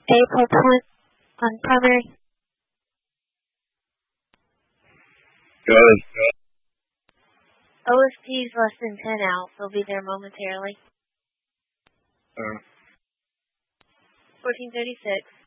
April 10th on primary. Good. OSP is less than 10 out. They'll be there momentarily. 1436.